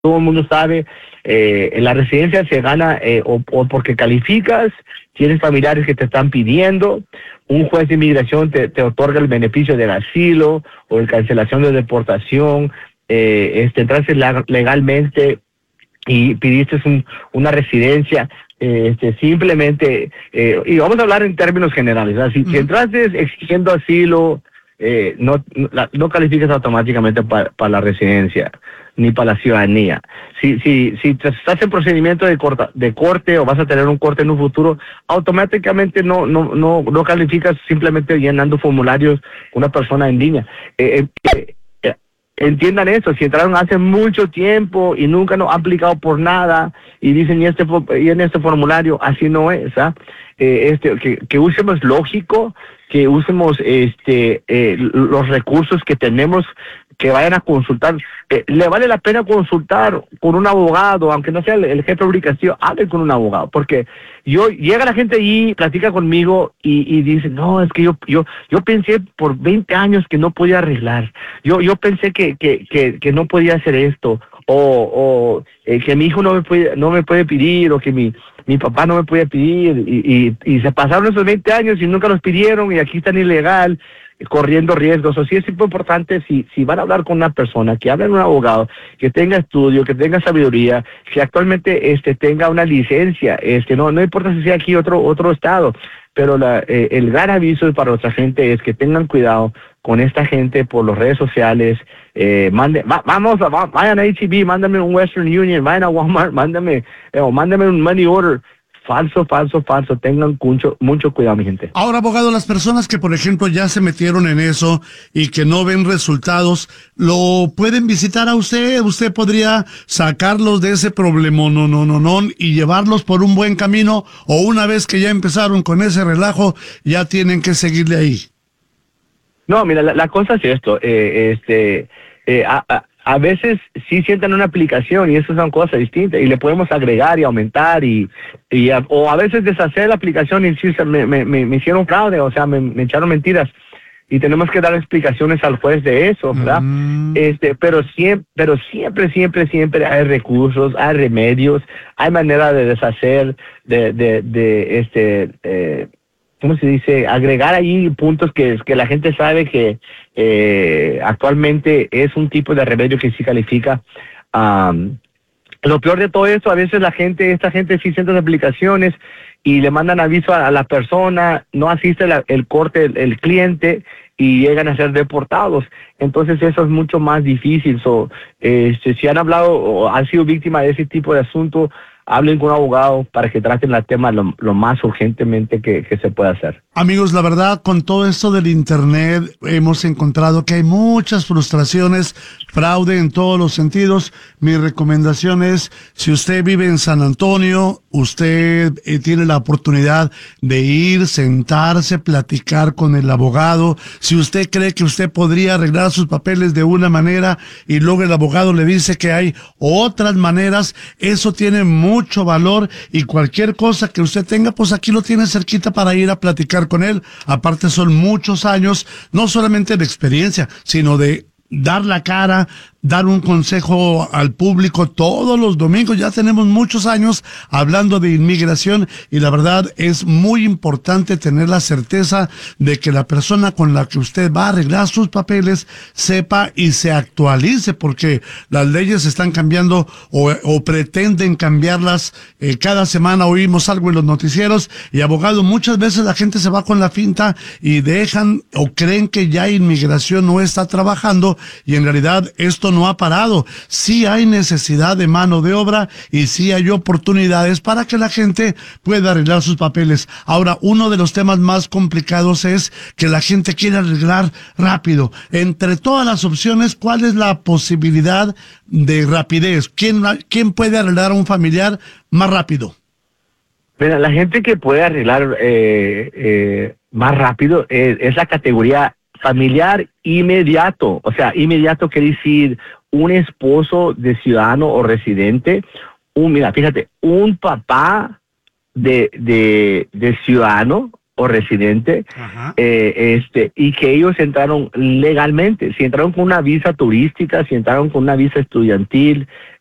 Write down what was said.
todo el mundo sabe, en la residencia se gana o porque calificas, tienes familiares que te están pidiendo, un juez de inmigración te otorga el beneficio del asilo o de cancelación de deportación, entraste legalmente y pidiste una residencia, simplemente, y vamos a hablar en términos generales, ¿verdad? Si entraste exigiendo asilo, no calificas automáticamente para la residencia ni para la ciudadanía. Si estás en procedimiento de corte o vas a tener un corte en un futuro, automáticamente no calificas simplemente llenando formularios una persona en línea. Entiendan eso, si entraron hace mucho tiempo y nunca nos han aplicado por nada y dicen y en este formulario así no es, que usemos lógico, que usemos los recursos que tenemos, que vayan a consultar. Le vale la pena consultar con un abogado, aunque no sea el jefe de obligación, hable con un abogado, porque llega la gente allí, platica conmigo y dice, no, es que yo pensé por 20 años que no podía arreglar, yo pensé que no podía hacer esto, o que mi hijo no me puede pedir, o que mi papá no me puede pedir, y se pasaron esos 20 años y nunca los pidieron y aquí están ilegal, corriendo riesgos. O sí es importante, si van a hablar con una persona, que hablen con un abogado, que tenga estudio, que tenga sabiduría, que actualmente tenga una licencia, no importa si sea aquí otro estado, pero el gran aviso para nuestra gente es que tengan cuidado con esta gente por las redes sociales. Vayan a H-E-B, mándame un Western Union, vayan a Walmart, mándame un money order. Falso. Tengan mucho cuidado, mi gente. Ahora, abogado, las personas que, por ejemplo, ya se metieron en eso y que no ven resultados, ¿lo pueden visitar a usted? ¿Usted podría sacarlos de ese problemón y llevarlos por un buen camino? ¿O una vez que ya empezaron con ese relajo, ya tienen que seguirle ahí? No, mira, la cosa es esto. A veces sí sientan una aplicación y eso son cosas distintas y le podemos agregar y aumentar o a veces deshacer la aplicación y decir, me hicieron fraude, o sea, me echaron mentiras y tenemos que dar explicaciones al juez de eso, ¿verdad? Pero siempre hay recursos, hay remedios, hay manera de deshacer, ¿cómo se dice? Agregar ahí puntos que la gente sabe que actualmente es un tipo de remedio que sí califica. Lo peor de todo esto, a veces esta gente sí siente aplicaciones y le mandan aviso a la persona, no asiste el corte el cliente y llegan a ser deportados. Entonces eso es mucho más difícil. Si han hablado o han sido víctimas de ese tipo de asunto, hablen con un abogado para que traten el tema lo más urgentemente que se pueda hacer. Amigos, la verdad, con todo esto del internet, hemos encontrado que hay muchas frustraciones, fraude en todos los sentidos. Mi recomendación es, si usted vive en San Antonio, usted tiene la oportunidad de ir, sentarse, platicar con el abogado. Si usted cree que usted podría arreglar sus papeles de una manera y luego el abogado le dice que hay otras maneras, eso tiene mucho valor, y cualquier cosa que usted tenga, pues aquí lo tiene cerquita para ir a platicar con él. Aparte, son muchos años, no solamente de experiencia, sino de dar la cara, dar un consejo al público todos los domingos. Ya tenemos muchos años hablando de inmigración y la verdad es muy importante tener la certeza de que la persona con la que usted va a arreglar sus papeles sepa y se actualice, porque las leyes están cambiando o pretenden cambiarlas. Cada semana oímos algo en los noticieros, y abogado, muchas veces la gente se va con la finta y dejan o creen que ya inmigración no está trabajando, y en realidad esto no ha parado. Sí hay necesidad de mano de obra y sí hay oportunidades para que la gente pueda arreglar sus papeles. Ahora, uno de los temas más complicados es que la gente quiere arreglar rápido. Entre todas las opciones, ¿cuál es la posibilidad de rapidez? ¿Quién puede arreglar a un familiar más rápido? Mira, la gente que puede arreglar más rápido es la categoría familiar inmediato. O sea, inmediato quiere decir un esposo de ciudadano o residente, mira, fíjate, un papá de ciudadano o residente, y que ellos entraron legalmente, si entraron con una visa turística, si entraron con una visa estudiantil,